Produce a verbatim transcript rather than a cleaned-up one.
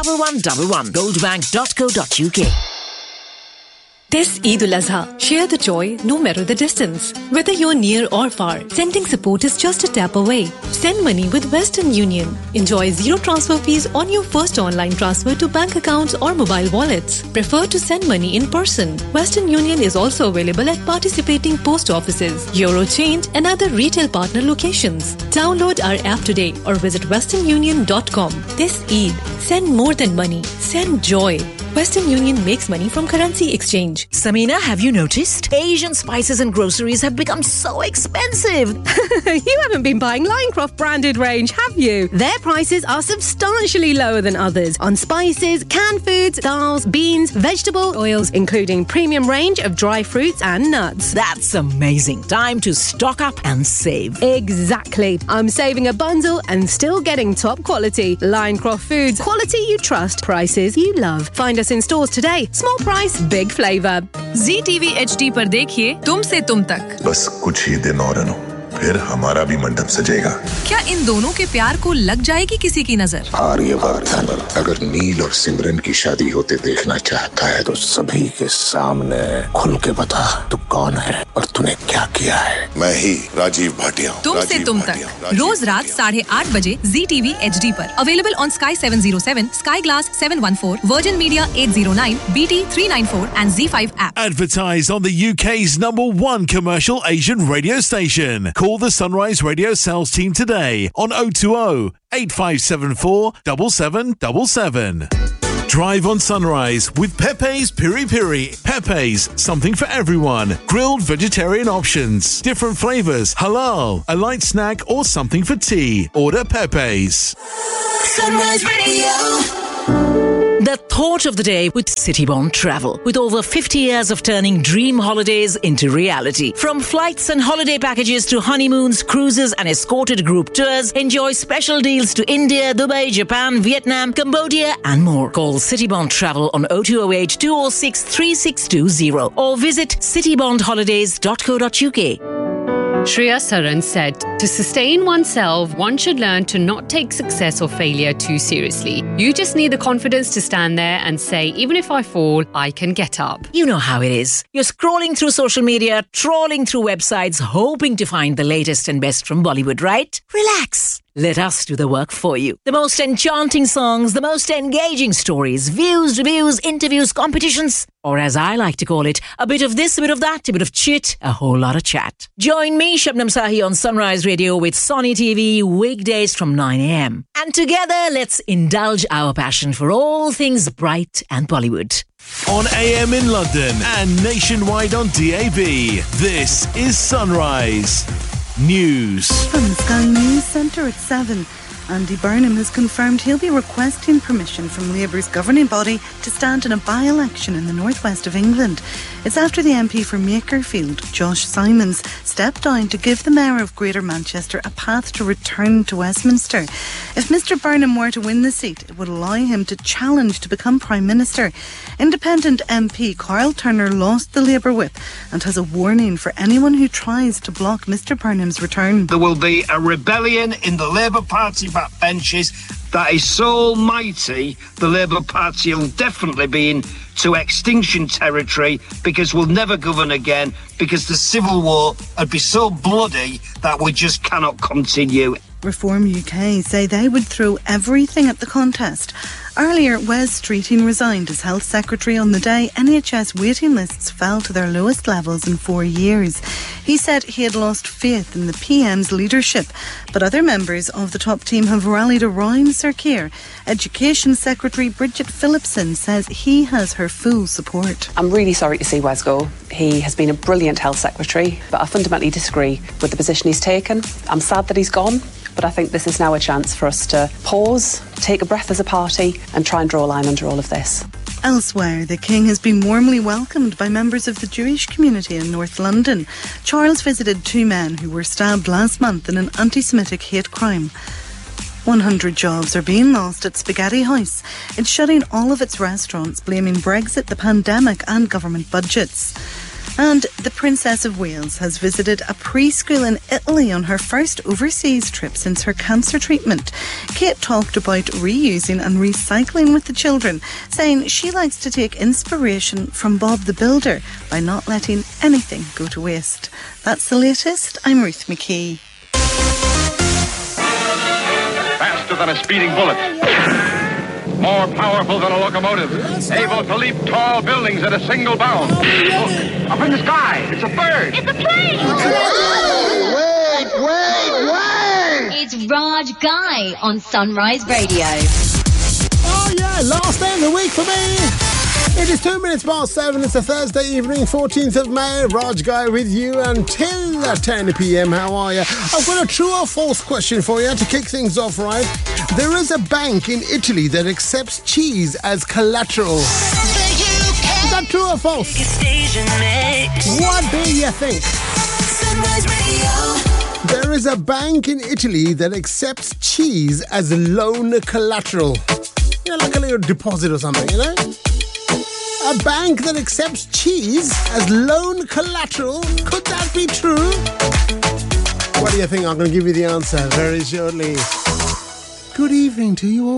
one one one one. goldbank dot co dot uk. This Eid al-Azha, share the joy no matter the distance. Whether you're near or far, sending support is just a tap away. Send money with Western Union. Enjoy zero transfer fees on your first online transfer to bank accounts or mobile wallets. Prefer to send money in person. Western Union is also available at participating post offices, Eurochange and other retail partner locations. Download our app today or visit western union dot com. This Eid, send more than money. Send joy. Western Union makes money from currency exchange. Samina, have you noticed? Asian spices and groceries have become so expensive. You haven't been buying Linecroft branded range, have you? Their prices are substantially lower than others on spices, canned foods, dals, beans, vegetable oils, including premium range of dry fruits and nuts. That's amazing. Time to stock up and save. Exactly. I'm saving a bundle and still getting top quality. Linecroft Foods. Quality you trust. Prices you love. Find us in stores today. Small price, big flavour. Z T V H D पर देखिए तुम से तुम तक. बस कुछ ही दिन और अनु, फिर हमारा भी मंडप सजेगा. क्या इन दोनों के प्यार को लग जाएगी किसी की नजर? आर्यवर्धन अगर नील और सिमरन की शादी होते देखना चाहता है तो सभी के सामने खुल के बता तू कौन है और तूने क्या किया है. मैं ही राजीव भाटिया. तुम से तुम तक रोज रात साढ़े आठ बजे Z T V H D पर. Available on Sky seven oh seven, Sky Glass seven one four, Virgin Media eight oh nine, B T three ninety-four and Z five app. Advertise on the U K's number one commercial Asian radio station. Call the Sunrise Radio sales team today on oh two oh, eight five seven four, seven seven seven seven. Drive on Sunrise with Pepe's Piri Piri. Pepe's, something for everyone. Grilled vegetarian options, different flavours, halal, a light snack or something for tea. Order Pepe's. Sunrise Radio. The thought of the day with Citybond Travel. With over fifty years of turning dream holidays into reality. From flights and holiday packages to honeymoons, cruises and escorted group tours, enjoy special deals to India, Dubai, Japan, Vietnam, Cambodia and more. Call Citybond Travel on oh two oh eight, two oh six, three six two oh or visit citybond holidays dot co dot uk. Shreya Saran said, to sustain oneself, one should learn to not take success or failure too seriously. You just need the confidence to stand there and say, even if I fall, I can get up. You know how it is. You're scrolling through social media, trawling through websites, hoping to find the latest and best from Bollywood, right? Relax. Let us do the work for you. The most enchanting songs, the most engaging stories, views, reviews, interviews, competitions, or as I like to call it, a bit of this, a bit of that, a bit of chit, a whole lot of chat. Join me, Shabnam Sahi, on Sunrise Radio with Sonny T V weekdays from nine a.m. And together, let's indulge our passion for all things bright and Bollywood. On A M in London and nationwide on D A B, this is Sunrise News. From the Sky News Centre at seven. Andy Burnham has confirmed he'll be requesting permission from Labour's governing body to stand in a by-election in the northwest of England. It's after the M P for Makerfield, Josh Simons, stepped down to give the Mayor of Greater Manchester a path to return to Westminster. If Mr Burnham were to win the seat, it would allow him to challenge to become Prime Minister. Independent M P Carl Turner lost the Labour whip and has a warning for anyone who tries to block Mr Burnham's return. There will be a rebellion in the Labour Party backbenches that is so almighty the Labour Party will definitely be in to extinction territory because we'll never govern again because the civil war would be so bloody that we just cannot continue. Reform U K say they would throw everything at the contest. Earlier, Wes Streeting resigned as Health Secretary on the day N H S waiting lists fell to their lowest levels in four years. He said he had lost faith in the P M's leadership, but other members of the top team have rallied around Sir Keir. Education Secretary Bridget Phillipson says he has her full support. I'm really sorry to see Wes go. He has been a brilliant Health Secretary, but I fundamentally disagree with the position he's taken. I'm sad that he's gone, but I think this is now a chance for us to pause, take a breath as a party and try and draw a line under all of this. Elsewhere, the King has been warmly welcomed by members of the Jewish community in North London. Charles visited two men who were stabbed last month in an anti-Semitic hate crime. one hundred jobs are being lost at Spaghetti House. It's shutting all of its restaurants, blaming Brexit, the pandemic and government budgets. And the Princess of Wales has visited a preschool in Italy on her first overseas trip since her cancer treatment. Kate talked about reusing and recycling with the children, saying she likes to take inspiration from Bob the Builder by not letting anything go to waste. That's the latest. I'm Ruth McKee. Faster than a speeding bullet. More powerful than a locomotive. Able to leap tall buildings at a single bound. Look, up in the sky. It's a bird. It's a plane. Wait, wait, wait! It's Raj Guy on Sunrise Radio. Oh yeah, last day of the week for me. It is two minutes past seven. It's a Thursday evening, fourteenth of May. Raj Guy with you until ten p.m. How are you? I've got a true or false question for you to kick things off, right? There is a bank in Italy that accepts cheese as collateral. Is that true or false? What do you think? There is a bank in Italy that accepts cheese as loan collateral. Yeah, like a little deposit or something, you know? A bank that accepts cheese as loan collateral. Could that be true? What do you think? I'm going to give you the answer very shortly. Good evening to you all.